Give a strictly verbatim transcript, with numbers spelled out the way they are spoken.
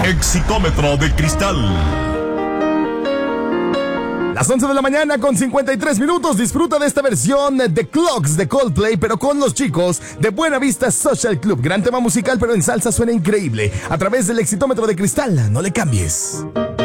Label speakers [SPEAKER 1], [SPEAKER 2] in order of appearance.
[SPEAKER 1] Exitómetro de cristal.
[SPEAKER 2] Las once de la mañana con cincuenta y tres minutos. Disfruta de esta versión de Clocks de Coldplay, pero con los chicos de Buena Vista Social Club. Gran tema musical, pero en salsa suena increíble. A través del Exitómetro de cristal, no le cambies.